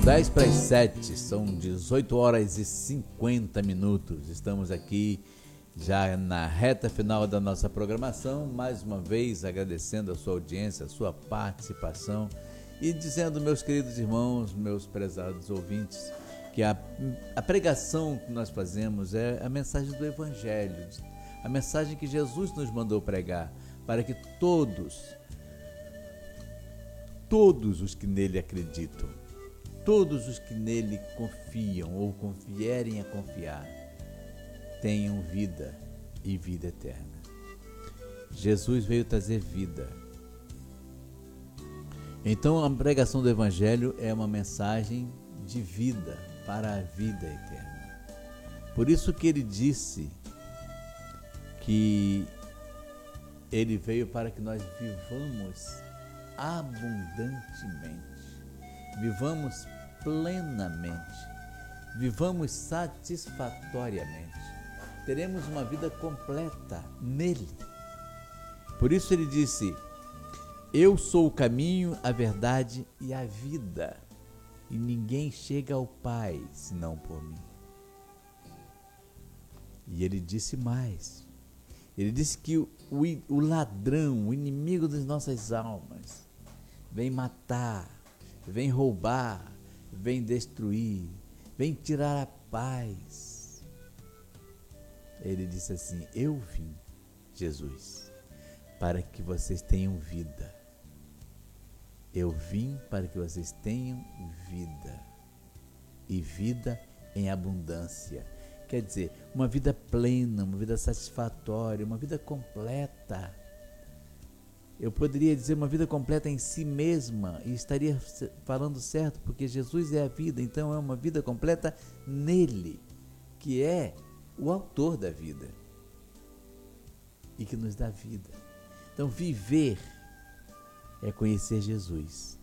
10 para as 7, são 18 horas e 50 minutos. Estamos aqui já na reta final da nossa programação, mais uma vez agradecendo a sua audiência, a sua participação e dizendo, meus queridos irmãos, meus prezados ouvintes, que a pregação que nós fazemos é a mensagem do Evangelho, a mensagem que Jesus nos mandou pregar, para que todos os que nele acreditam, todos os que nele confiam ou vierem a confiar, tenham vida e vida eterna. Jesus veio trazer vida. Então a pregação do Evangelho é uma mensagem de vida para a vida eterna. Por isso que ele disse que ele veio para que nós vivamos abundantemente, vivamos plenamente, vivamos satisfatoriamente, teremos uma vida completa nele. Por isso ele disse: eu sou o caminho, a verdade e a vida, e ninguém chega ao Pai senão por mim. E ele disse mais, ele disse que o ladrão, o inimigo das nossas almas, vem matar, vem roubar, vem destruir, vem tirar a paz. Ele disse assim: eu vim, Jesus, para que vocês tenham vida. Eu vim para que vocês tenham vida, e vida em abundância. Quer dizer, uma vida plena, uma vida satisfatória, uma vida completa. Eu poderia dizer uma vida completa em si mesma, e estaria falando certo, porque Jesus é a vida, então é uma vida completa nele, que é o autor da vida e que nos dá vida. Então viver é conhecer Jesus.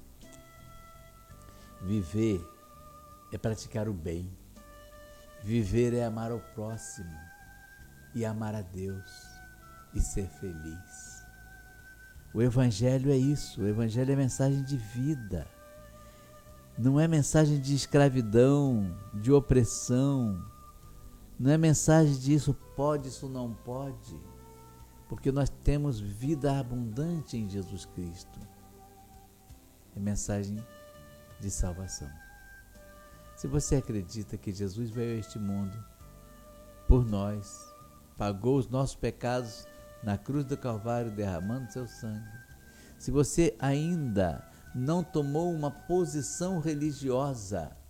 Viver é praticar o bem. Viver é amar ao próximo e amar a Deus e ser feliz. O Evangelho é isso, o Evangelho é mensagem de vida. Não é mensagem de escravidão, de opressão. Não é mensagem de isso pode, isso não pode. Porque nós temos vida abundante em Jesus Cristo. É mensagem de salvação. Se você acredita que Jesus veio a este mundo por nós, pagou os nossos pecados na cruz do Calvário, derramando seu sangue. Se você ainda não tomou uma posição religiosa,